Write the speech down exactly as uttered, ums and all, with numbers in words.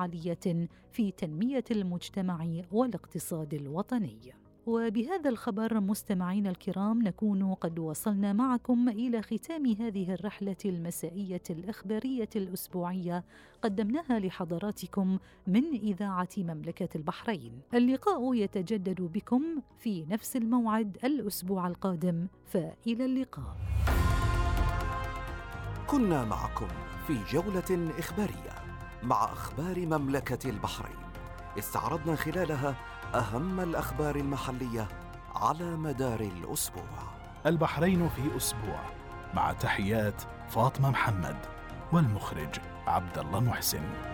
فعالية في تنمية المجتمع والاقتصاد الوطني. وبهذا الخبر مستمعينا الكرام نكون قد وصلنا معكم إلى ختام هذه الرحلة المسائية الإخبارية الأسبوعية قدمناها لحضراتكم من إذاعة مملكة البحرين. اللقاء يتجدد بكم في نفس الموعد الأسبوع القادم، فإلى اللقاء. كنا معكم في جولة إخبارية مع أخبار مملكة البحرين، استعرضنا خلالها أهم الأخبار المحلية على مدار الأسبوع. البحرين في أسبوع، مع تحيات فاطمة محمد والمخرج عبد الله محسن.